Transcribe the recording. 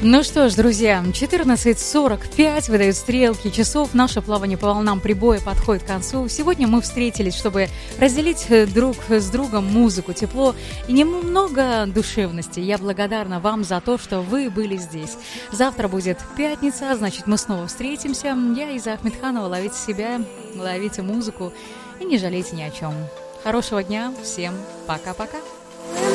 Ну что ж, друзья, 14:45 выдают стрелки часов. Наше плавание по волнам прибоя подходит к концу. Сегодня мы встретились, чтобы разделить друг с другом музыку, тепло и немного душевности. Я благодарна вам за то, что вы были здесь. Завтра будет пятница, значит, мы снова встретимся. Я Иза Ахмедханова. Ловите себя, ловите музыку и не жалейте ни о чем. Хорошего дня, всем пока-пока.